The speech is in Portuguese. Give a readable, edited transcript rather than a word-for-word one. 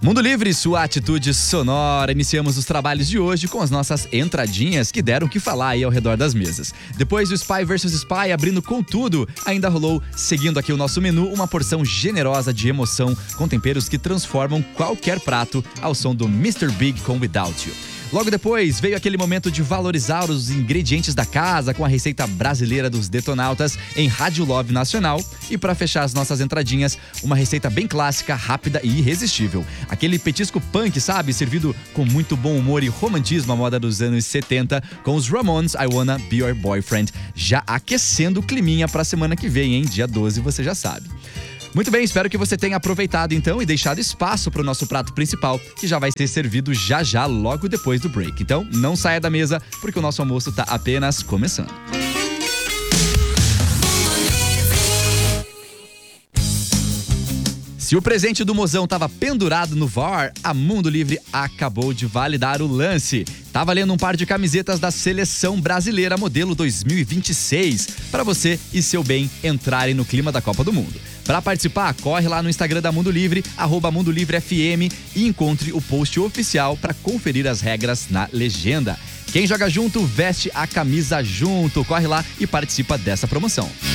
Mundo Livre, sua atitude sonora. Iniciamos os trabalhos de hoje com as nossas entradinhas que deram o que falar aí ao redor das mesas. Depois do Spy vs Spy abrindo com tudo, ainda rolou, seguindo aqui o nosso menu, uma porção generosa de emoção com temperos que transformam qualquer prato ao som do Mr. Big com Without You. Logo depois, veio aquele momento de valorizar os ingredientes da casa com a receita brasileira dos Detonautas em Rádio Love Nacional. E para fechar as nossas entradinhas, uma receita bem clássica, rápida e irresistível. Aquele petisco punk, sabe? Servido com muito bom humor e romantismo à moda dos anos 70, com os Ramones, I Wanna Be Your Boyfriend, já aquecendo o climinha pra semana que vem, hein? Dia 12, você já sabe. Muito bem, espero que você tenha aproveitado então e deixado espaço para o nosso prato principal, que já vai ser servido já logo depois do break. Então, não saia da mesa, porque o nosso almoço está apenas começando. Se o presente do mozão estava pendurado no VAR, a Mundo Livre acabou de validar o lance. Tá valendo um par de camisetas da Seleção Brasileira modelo 2026 para você e seu bem entrarem no clima da Copa do Mundo. Para participar, corre lá no Instagram da Mundo Livre, @MundoLivreFM, e encontre o post oficial para conferir as regras na legenda. Quem joga junto, veste a camisa junto. Corre lá e participa dessa promoção.